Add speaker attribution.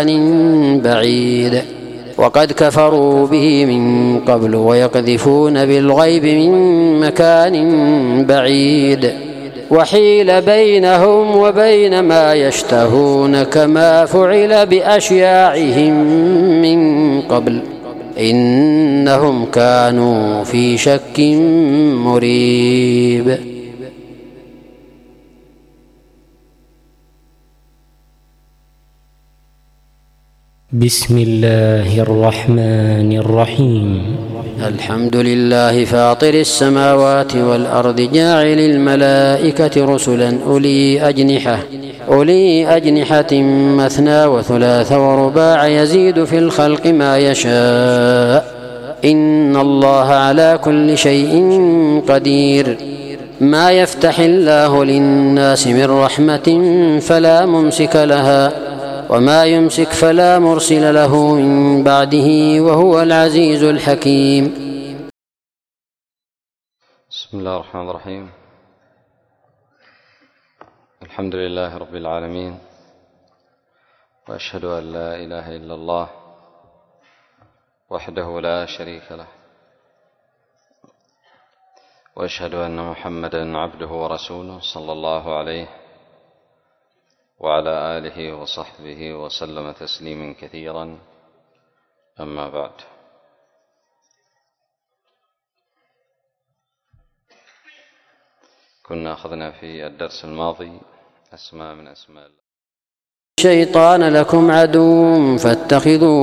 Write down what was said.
Speaker 1: بعيد وقد كفروا به من قبل ويقذفون بالغيب من مكان بعيد وحيل بينهم وبين ما يشتهون كما فعل بأشياعهم من قبل إنهم كانوا في شك مريب.
Speaker 2: بسم الله الرحمن الرحيم.
Speaker 1: الحمد لله فاطر السماوات والأرض جاعل الملائكة رسلا أولي أجنحة مثنى وثلاث ورباع يزيد في الخلق ما يشاء إن الله على كل شيء قدير. ما يفتح الله للناس من رحمة فلا ممسك لها وما يمسك فلا مرسل له من بعده وهو العزيز الحكيم.
Speaker 3: بسم الله الرحمن الرحيم. الحمد لله رب العالمين، وأشهد أن لا إله إلا الله وحده لا شريك له، وأشهد أن محمدا عبده ورسوله صلى الله عليه وعلى آله وصحبه وسلم تسليما كثيرا. أما بعد، كنا أخذنا في الدرس الماضي أسماء من أسماء
Speaker 1: الشيطان لكم عدو فاتخذوه